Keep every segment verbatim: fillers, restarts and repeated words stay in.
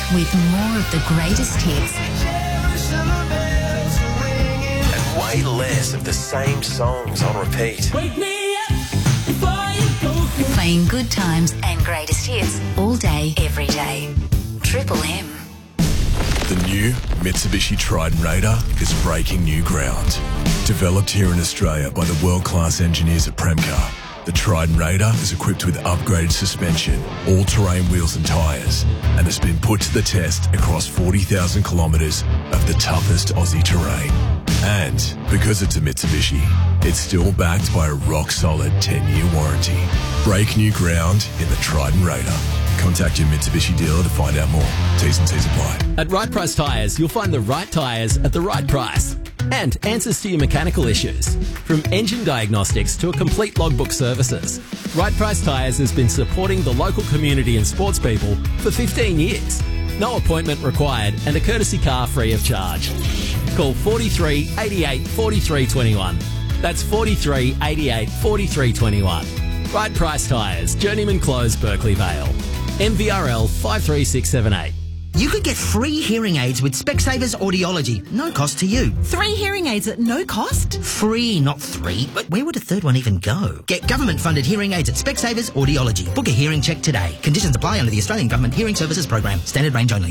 with more of the greatest hits. And way less of the same songs on repeat. Wake me up before you go. Playing good times and greatest hits all day, every day. Triple M. The new Mitsubishi Triton Raider is breaking new ground. Developed here in Australia by the world-class engineers at Premcar, the Triton Raider is equipped with upgraded suspension, all-terrain wheels and tyres, and has been put to the test across forty thousand kilometres of the toughest Aussie terrain. And because it's a Mitsubishi, it's still backed by a rock-solid ten-year warranty. Break new ground in the Triton Raider. Contact your Mitsubishi dealer to find out more. T's and C's apply. At Right Price Tyres, you'll find the right tyres at the right price. And answers to your mechanical issues. From engine diagnostics to a complete logbook services. Right Price Tyres has been supporting the local community and sports people for fifteen years. No appointment required and a courtesy car free of charge. Call forty-three eighty-eight forty-three twenty-one. That's forty-three eighty-eight forty-three twenty-one. Right Price Tyres, Journeyman Close, Berkeley Vale. M V R L five three six seven eight. You could get free hearing aids with Specsavers Audiology. No cost to you. Three hearing aids at no cost? Free, not three. But where would a third one even go? Get government-funded hearing aids at Specsavers Audiology. Book a hearing check today. Conditions apply under the Australian Government Hearing Services Program. Standard range only.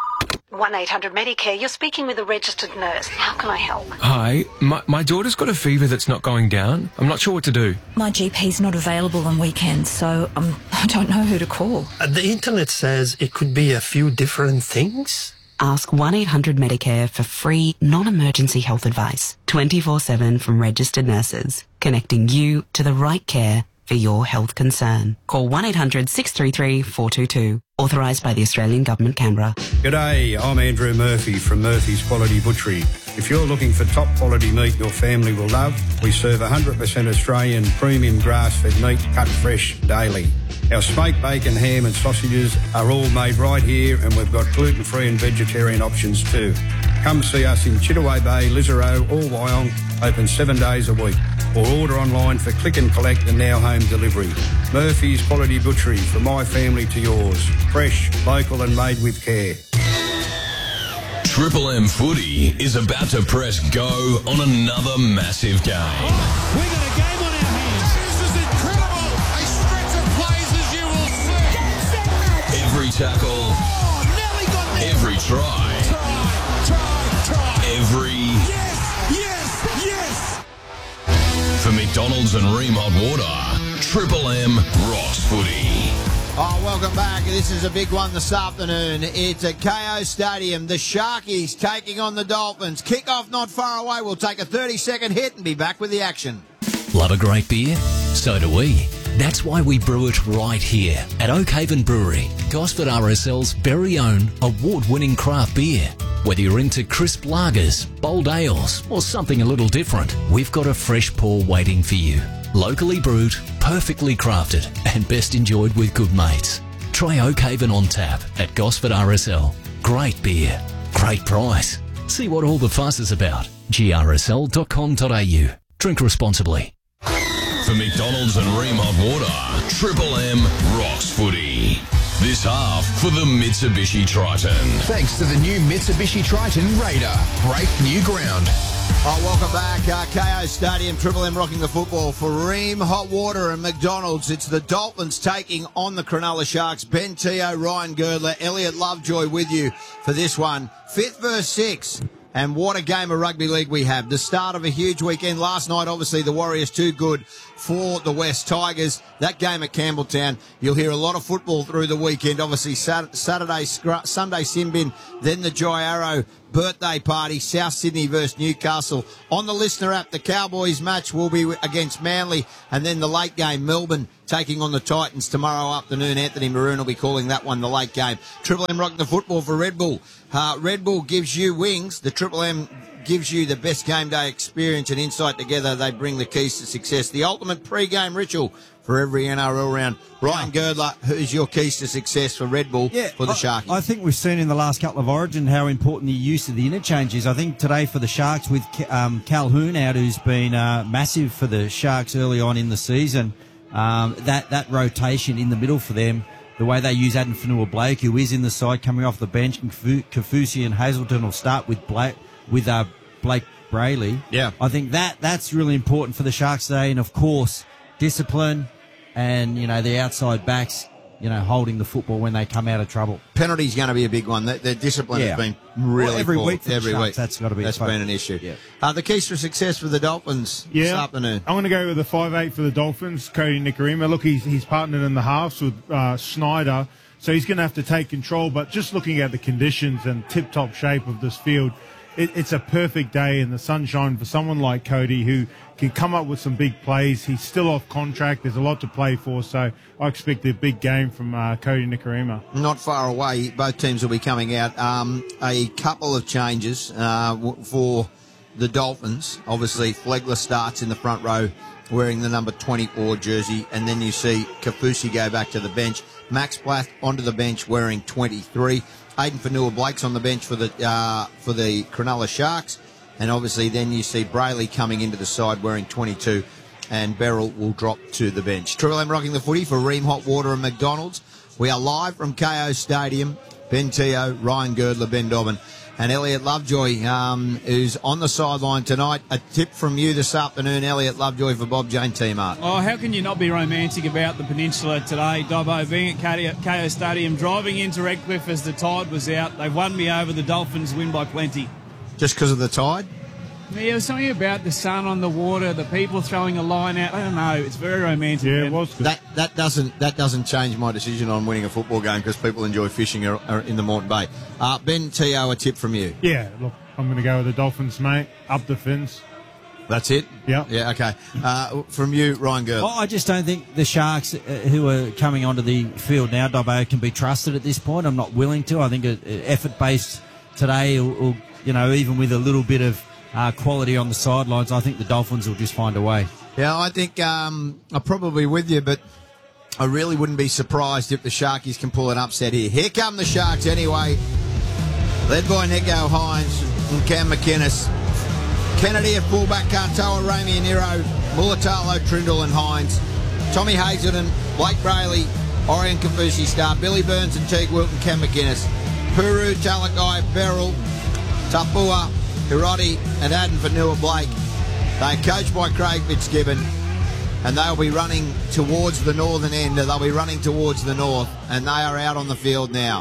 one eight hundred Medicare, you're speaking with a registered nurse. How can I help? Hi, my, my daughter's got a fever that's not going down. I'm not sure what to do. My G P's not available on weekends, so um, I don't know who to call. Uh, the internet says it could be a few different things. Ask one eight hundred Medicare for free, non-emergency health advice. twenty-four seven from registered nurses. Connecting you to the right care for your health concern. Call one eight hundred six three three four two two. Authorised by the Australian Government, Canberra. G'day, I'm Andrew Murphy from Murphy's Quality Butchery. If you're looking for top quality meat your family will love, we serve one hundred percent Australian premium grass-fed meat cut fresh daily. Our smoked bacon, ham and sausages are all made right here, and we've got gluten-free and vegetarian options too. Come see us in Chittaway Bay, Lisarow or Wyong, open seven days a week. Or order online for click and collect and now home delivery. Murphy's Quality Butchery, from my family to yours. Fresh, local and made with care. Triple M Footy is about to press go on another massive game. Oh, we got a game on our hands. This is incredible. A stretch of plays as you will see. Every tackle. Oh, nearly got there. Every try. Try, try, try. Every... Yes, yes, yes. For McDonald's and Ream Hot Water, Triple M rocks footy. Oh, welcome back. This is a big one this afternoon. It's at K O Stadium. The Sharkies taking on the Dolphins. Kick-off not far away. We'll take a thirty-second hit and be back with the action. Love a great beer? So do we. That's why we brew it right here at Oakhaven Brewery, Gosford R S L's very own award-winning craft beer. Whether you're into crisp lagers, bold ales, or something a little different, we've got a fresh pour waiting for you. Locally brewed, perfectly crafted, and best enjoyed with good mates. Try Oakhaven on tap at Gosford R S L. Great beer, great price. See what all the fuss is about. G R S L dot com dot A U. Drink responsibly. For McDonald's and Ream Hot Water, Triple M rocks footy. This half for the Mitsubishi Triton. Thanks to the new Mitsubishi Triton Raider. Break new ground. Oh, welcome back. Uh, K O Stadium, Triple M rocking the football for Ream Hot Water and McDonald's. It's the Dolphins taking on the Cronulla Sharks. Ben Teo, Ryan Girdler, Elliot Lovejoy with you for this one. Fifth verse six. And what a game of rugby league we have. The start of a huge weekend. Last night, obviously, the Warriors too good for the West Tigers. That game at Campbelltown. You'll hear a lot of football through the weekend. Obviously, Saturday, Sunday Simbin, then the Joy Arrow birthday party, South Sydney versus Newcastle. On the Listener app, the Cowboys match will be against Manly, and then the late game, Melbourne taking on the Titans tomorrow afternoon. Anthony Maroon will be calling that one the late game. Triple M rocking the football for Red Bull. Uh, Red Bull gives you wings. The Triple M gives you the best game day experience and insight together. They bring the keys to success. The ultimate pre-game ritual for every N R L round. Ryan Girdler, who's your keys to success for Red Bull yeah, for the Sharkies? I, I think we've seen in the last couple of Origin how important the use of the interchange is. I think today for the Sharks with um, Calhoun out, who's been uh, massive for the Sharks early on in the season, um, that, that rotation in the middle for them the way they use Adam Fanua-Blake, who is in the side coming off the bench, and Kafusi and Hazelton will start with Blake, with uh, Blake Brayley. Yeah. I think that that's really important for the Sharks today, and of course, discipline and, you know, the outside backs, you know, holding the football when they come out of trouble. Penalty's going to be a big one. Their, their discipline Yeah. has been really Well, every poor. week for the every Sharks, week. that's gotta be That's fun. been an issue. Yeah. Uh, the keys to success for the Dolphins Yeah, this afternoon. I'm going to go with the five eight for the Dolphins, Cody Nicarima. Look, he's, he's partnered in the halves with uh, Snyder, so he's going to have to take control. But just looking at the conditions and tip-top shape of this field, it, it's a perfect day in the sunshine for someone like Cody who can come up with some big plays. He's still off contract. There's a lot to play for, so I expect a big game from uh, Cody Nicarima. Not far away. Both teams will be coming out. Um, a couple of changes uh, w- for the Dolphins. Obviously, Flegler starts in the front row wearing the number twenty-four jersey, and then you see Kafusi go back to the bench. Max Plath onto the bench wearing twenty-three. Aiden Fanua-Blake's on the bench for the uh, for the Cronulla Sharks. And obviously then you see Brayley coming into the side wearing twenty-two, and Beryl will drop to the bench. Triple M rocking the footy for Ream Hot Water and McDonald's. We are live from K O Stadium. Ben Teo, Ryan Girdler, Ben Dobbin, and Elliot Lovejoy, um, who's on the sideline tonight. A tip from you this afternoon, Elliot Lovejoy, for Bob Jane T-Mart. Oh, how can you not be romantic about the peninsula today, Dobbo? Being at K O Stadium, driving into Redcliffe as the tide was out. They've won me over. The Dolphins win by plenty. Just because of the tide? Yeah, there was something about the sun on the water, the people throwing a line out. I don't know. It's very romantic. Yeah, man. it was good. That that doesn't that doesn't change my decision on winning a football game because people enjoy fishing or, or in the Moreton Bay. Uh, Ben Teo, a tip from you. Yeah, look, I'm going to go with the Dolphins, mate. Up the fins. That's it? Yeah. Yeah, okay. Uh, from you, Ryan Girdler. Oh, I just don't think the Sharks, uh, who are coming onto the field now, Dobbo, can be trusted at this point. I'm not willing to. I think uh, effort-based today, will, will, you know, even with a little bit of uh, quality on the sidelines, I think the Dolphins will just find a way. Yeah, I think um, I'm probably with you, but I really wouldn't be surprised if the Sharkies can pull an upset here. Here come the Sharks anyway, led by Nico Hines and Cam McInnes. Kennedy at fullback, Kartoa, Ramey Nero, Mulatalo, Trindle and Hines. Tommy Hazelton, Blake Brayley, Orion Kafusi start, Billy Burns and Teague Wilton, Cam McInnes. Puru, Talakai, Beryl, Tapua, Hiroti and Adam Fanua-Blake. They're coached by Craig Fitzgibbon, and they'll be running towards the northern end. They'll be running towards the north, and they are out on the field now.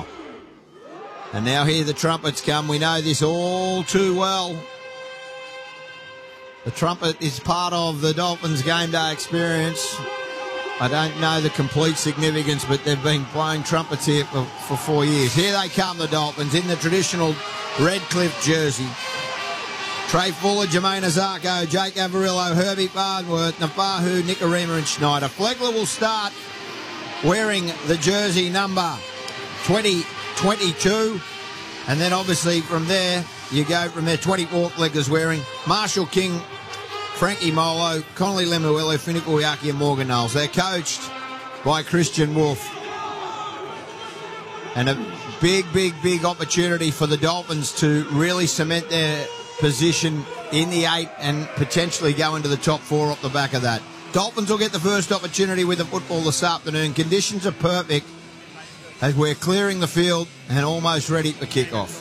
And now here the trumpets come. We know this all too well. The trumpet is part of the Dolphins game day experience. I don't know the complete significance, but they've been blowing trumpets here for, for four years. Here they come, the Dolphins, in the traditional Redcliffe jersey. Trey Fuller, Jermaine Azarko, Jake Avarillo, Herbie Farnworth, Nafahu, Nicarima and Schneider. Flegler will start wearing the jersey number twenty twenty-two. And then obviously from there, you go from there. twenty-four Flegler's wearing. Marshall King, Frankie Molo, Connolly Lemuelu, Finnick Uyaki and Morgan Knowles. They're coached by Christian Wolf. And a big, big, big opportunity for the Dolphins to really cement their position in the eight and potentially go into the top four off the back of that. Dolphins will get the first opportunity with the football this afternoon. Conditions are perfect as we're clearing the field and almost ready for kickoff.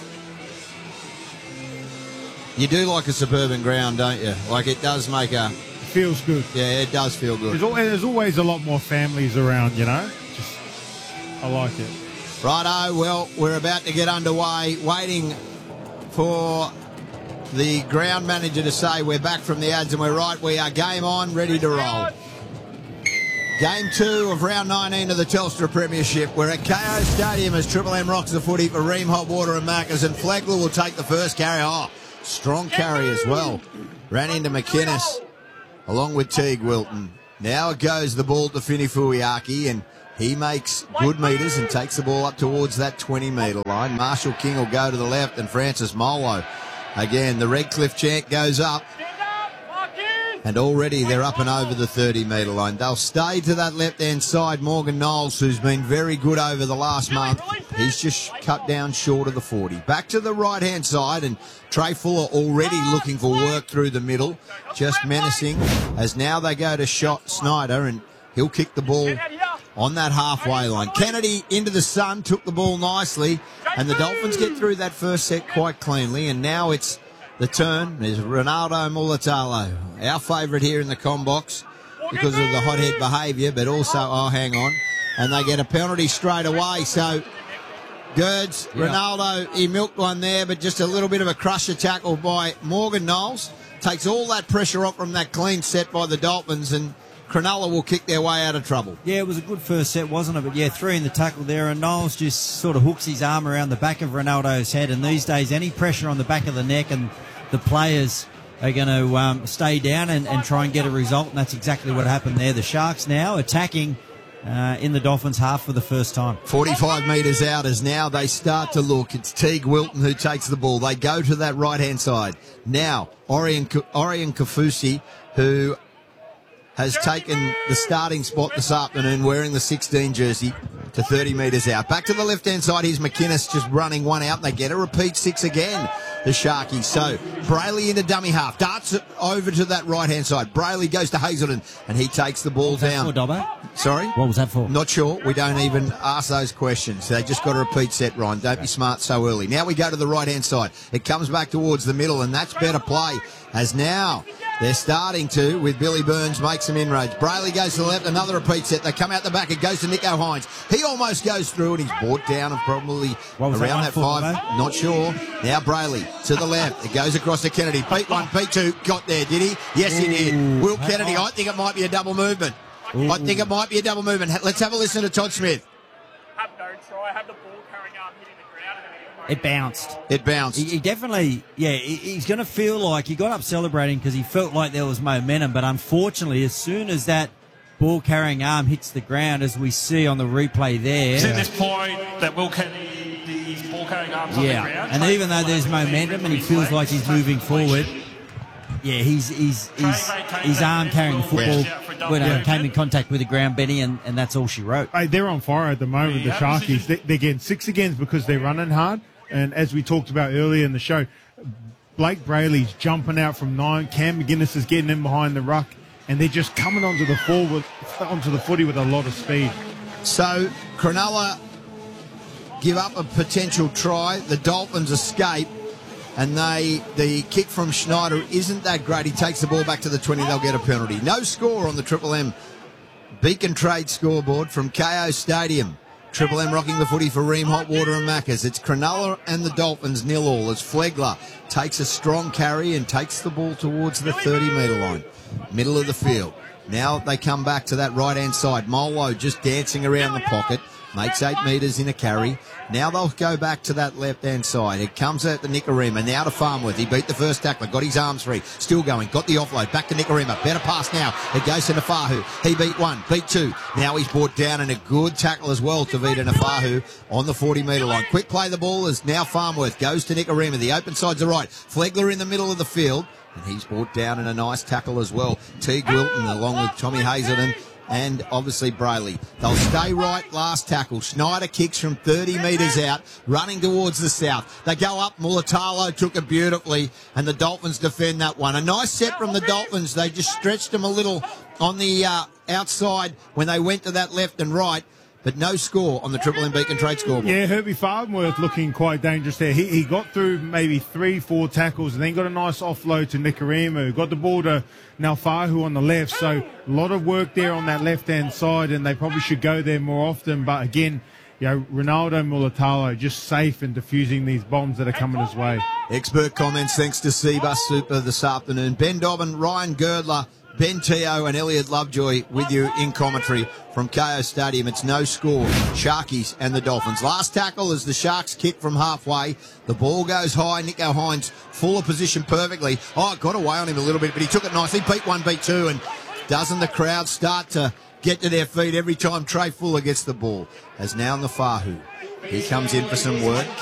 You do like a suburban ground, don't you? Like it does make a... Feels good. Yeah, it does feel good. There's, al- there's always a lot more families around, you know. Just, I like it. Righto, well, we're about to get underway, waiting for the ground manager to say we're back from the ads, and we're right. We are game on, ready to roll. Game two of round nineteen of the Telstra Premiership. We're at K O Stadium as Triple M rocks the footy for Ream Hot Water and Maccas, and Flegler will take the first carry. Oh, strong carry as well. Ran into McInnes along with Teague Wilton. Now it goes the ball to Finnick Uyaki, and he makes good metres and takes the ball up towards that twenty metre line. Marshall King will go to the left, and Francis Molo. Again, the Redcliffe chant goes up. And already they're up and over the thirty metre line. They'll stay to that left-hand side. Morgan Knowles, who's been very good over the last month, he's just cut down short of the forty. Back to the right-hand side, and Trey Fuller already looking for work through the middle, just menacing, as now they go to shot Snyder, and he'll kick the ball on that halfway line. Kennedy into the sun, took the ball nicely, and the Dolphins get through that first set quite cleanly, and now it's the turn is Ronaldo Mulatalo, our favourite here in the Combox because of the hothead behaviour, but also, oh, hang on, and they get a penalty straight away. So, Gerds, yeah. Ronaldo, he milked one there, but just a little bit of a crusher tackle by Morgan Knowles. Takes all that pressure off from that clean set by the Dolphins, and Cronulla will kick their way out of trouble. Yeah, it was a good first set, wasn't it? But yeah, three in the tackle there, and Knowles just sort of hooks his arm around the back of Ronaldo's head, and these days any pressure on the back of the neck and the players are going to um, stay down and, and try and get a result, and that's exactly what happened there. The Sharks now attacking uh, in the Dolphins' half for the first time. forty-five metres out as now they start to look. It's Teague Wilton who takes the ball. They go to that right-hand side. Now, Orion, Orion Kafusi, who has taken the starting spot this afternoon wearing the sixteen jersey to thirty metres out. Back to the left-hand side, here's McInnes just running one out. They get a repeat six again, the Sharkies. So Brayley into dummy half, darts it over to that right-hand side. Brayley goes to Hazelton, and he takes the ball down. For, Dobbo? Sorry? What was that for? Not sure. We don't even ask those questions. They just got a repeat set, Ryan. Don't be smart so early. Now we go to the right-hand side. It comes back towards the middle, and that's better play, as now they're starting to, with Billy Burns, make some inroads. Brayley goes to the left, another repeat set. They come out the back. It goes to Nico Hines. He almost goes through, and he's brought down and probably around that, that five. Though? Not sure. Now Brayley to the left. It goes across to Kennedy. Beat one, beat two. Got there, did he? Yes, he did. Will Kennedy, I think it might be a double movement. Ooh. I think it might be a double movement. Let's have a listen to Todd Smith. Have no try. Have the ball carrying up, hitting the ground. It bounced. It bounced. He, he definitely, yeah, he, he's going to feel like he got up celebrating because he felt like there was momentum. But unfortunately, as soon as that ball carrying arm hits the ground, as we see on the replay there. It's at this point that Will Kennedy, the ball carrying arms yeah. on the ground. And even though there's momentum and he feels like he's moving forward, yeah, he's, he's, he's, his arm carrying the football when yeah. came in contact with the ground, Benny, and, and that's all she wrote. Hey, they're on fire at the moment, the Sharkies. They, they're getting six agains because they're running hard. And as we talked about earlier in the show, Blake Brayley's jumping out from nine. Cam McInnes is getting in behind the ruck, and they're just coming onto the forward, onto the footy with a lot of speed. So Cronulla give up a potential try. The Dolphins escape, and they the kick from Schneider isn't that great. He takes the ball back to the twenty. They'll get a penalty. No score on the Triple M Beacon Trade scoreboard from K O Stadium. Triple M rocking the footy for Ream, Hot Water and Macca's. It's Cronulla and the Dolphins nil all as Flegler takes a strong carry and takes the ball towards the thirty metre line. Middle of the field. Now they come back to that right-hand side. Molo just dancing around the pocket. Makes eight metres in a carry. Now they'll go back to that left-hand side. It comes out to Nikorima. Now to Farmworth. He beat the first tackler. Got his arms free. Still going. Got the offload. Back to Nikorima. Better pass now. It goes to Nafahu. He beat one. Beat two. Now he's brought down and a good tackle as well to Vita Nafahu on the forty metre line. Quick play the ball as now Farmworth goes to Nikorima. The open side's the right. Flegler in the middle of the field. And he's brought down in a nice tackle as well. Teague Wilton along with Tommy Hazelton. And obviously Brayley. They'll stay right, last tackle. Schneider kicks from thirty metres out, running towards the south. They go up, Mulatalo took it beautifully, and the Dolphins defend that one. A nice set from the Dolphins. They just stretched them a little on the uh, outside when they went to that left and right, but no score on the Triple M Beacon Trade scoreboard. Yeah, Herbie Farnworth looking quite dangerous there. He, he got through maybe three, four tackles and then got a nice offload to Nikorima, who got the ball to Naufahu on the left. So a lot of work there on that left-hand side, and they probably should go there more often. But again, you know, Ronaldo Mulatalo just safe in diffusing these bombs that are coming his way. Expert comments thanks to Seabus Super this afternoon. Ben Dobbin, Ryan Girdler, Ben Teo and Elliot Lovejoy with you in commentary from K O Stadium. It's no score, Sharkies and the Dolphins. Last tackle is the Sharks kick from halfway. The ball goes high. Nico Hines full of position perfectly. Oh, it got away on him a little bit, but he took it nicely. Beat one, beat two, and doesn't the crowd start to get to their feet every time Trey Fuller gets the ball? As now in the Fahu. He comes in for some work.